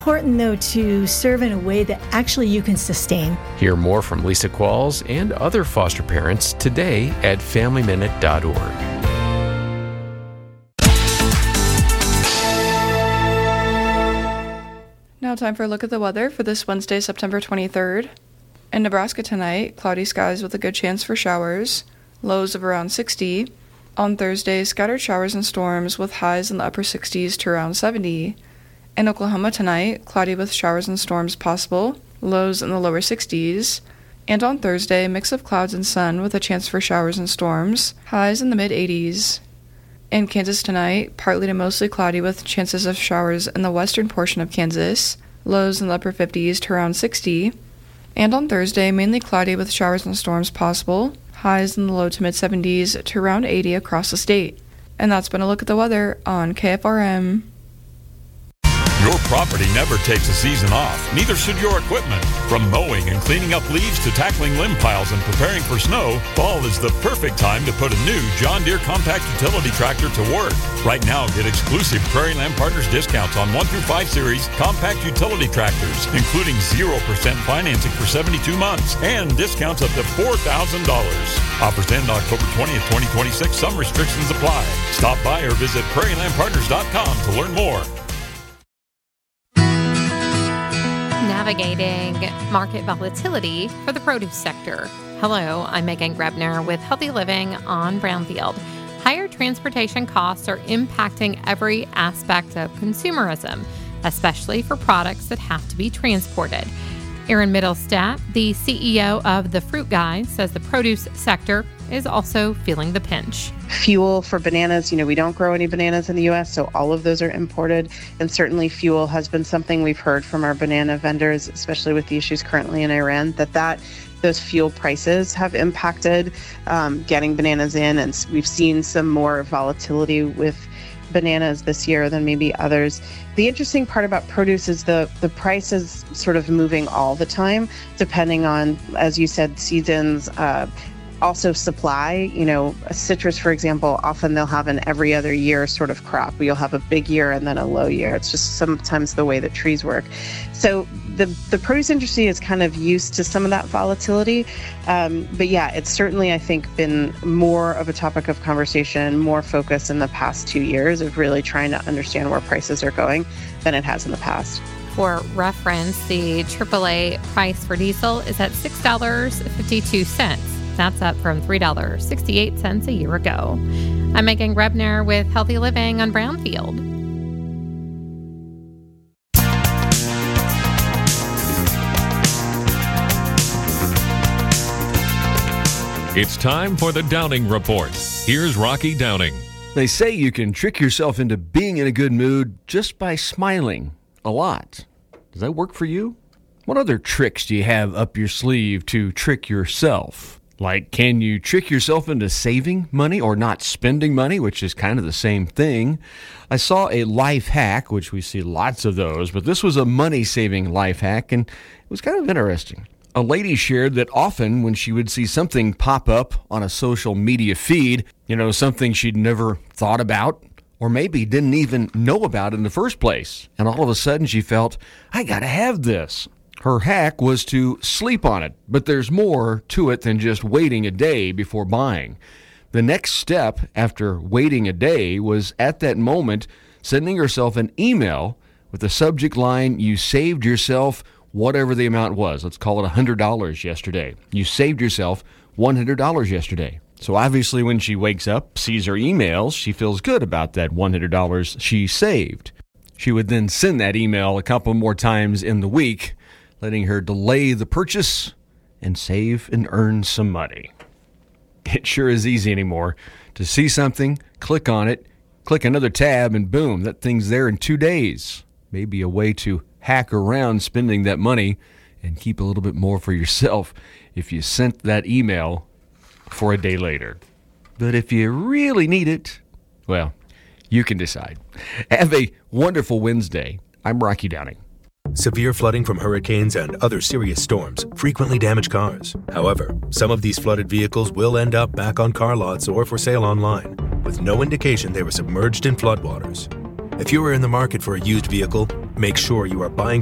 Important, though, to serve in a way that actually you can sustain. Hear more from Lisa Qualls and other foster parents today at FamilyMinute.org. Now time for a look at the weather for this Wednesday, September 23rd. In Nebraska tonight, cloudy skies with a good chance for showers, lows of around 60. On Thursday, scattered showers and storms with highs in the upper 60s to around 70. In Oklahoma tonight, cloudy with showers and storms possible, lows in the lower 60s. And on Thursday, mix of clouds and sun with a chance for showers and storms, highs in the mid-80s. In Kansas tonight, partly to mostly cloudy with chances of showers in the western portion of Kansas, lows in the upper 50s to around 60. And on Thursday, mainly cloudy with showers and storms possible, highs in the low to mid-70s to around 80 across the state. And that's been a look at the weather on KFRM. Your property never takes a season off. Neither should your equipment. From mowing and cleaning up leaves to tackling limb piles and preparing for snow, fall is the perfect time to put a new John Deere compact utility tractor to work. Right now, get exclusive Prairie Land Partners discounts on 1 through 5 series compact utility tractors, including 0% financing for 72 months and discounts up to $4,000. Offers end October 20th, 2026. Some restrictions apply. Stop by or visit prairielandpartners.com to learn more. Navigating market volatility for the produce sector. Hello, I'm Megan Grebner with Healthy Living on Brownfield. Higher transportation costs are impacting every aspect of consumerism, especially for products that have to be transported. Aaron Middlestat, the CEO of The Fruit Guy, says the produce sector is also feeling the pinch. Fuel for bananas, we don't grow any bananas in the U.S., so all of those are imported. And certainly fuel has been something we've heard from our banana vendors, especially with the issues currently in Iran, that those fuel prices have impacted getting bananas in. And we've seen some more volatility with bananas this year than maybe others. The interesting part about produce is the price is sort of moving all the time, depending on, as you said, seasons, also supply. Citrus, for example, often they'll have an every other year sort of crop. You'll have a big year and then a low year. It's just sometimes the way that trees work. So the produce industry is kind of used to some of that volatility. But yeah, it's certainly, I think, been more of a topic of conversation, more focus in the past 2 years of really trying to understand where prices are going than it has in the past. For reference, the AAA price for diesel is at $6.52. That's up from $3.68 a year ago. I'm Megan Grebner with Healthy Living on Brownfield. It's time for the Downing Report. Here's Rocky Downing. They say you can trick yourself into being in a good mood just by smiling a lot. Does that work for you? What other tricks do you have up your sleeve to trick yourself? Like, can you trick yourself into saving money or not spending money, which is kind of the same thing? I saw a life hack, which we see lots of those, but this was a money-saving life hack, and it was kind of interesting. A lady shared that often when she would see something pop up on a social media feed, something she'd never thought about or maybe didn't even know about in the first place, and all of a sudden she felt, I gotta have this. Her hack was to sleep on it, but there's more to it than just waiting a day before buying. The next step after waiting a day was at that moment sending herself an email with the subject line, you saved yourself whatever the amount was. Let's call it $100 yesterday. You saved yourself $100 yesterday. So obviously when she wakes up, sees her emails, she feels good about that $100 she saved. She would then send that email a couple more times in the week, letting her delay the purchase and save and earn some money. It sure is easy anymore to see something, click on it, click another tab, and boom, that thing's there in 2 days. Maybe a way to hack around spending that money and keep a little bit more for yourself if you sent that email for a day later. But if you really need it, well, you can decide. Have a wonderful Wednesday. I'm Rocky Downing. Severe flooding from hurricanes and other serious storms frequently damage cars. However, some of these flooded vehicles will end up back on car lots or for sale online, with no indication they were submerged in floodwaters. If you are in the market for a used vehicle, make sure you are buying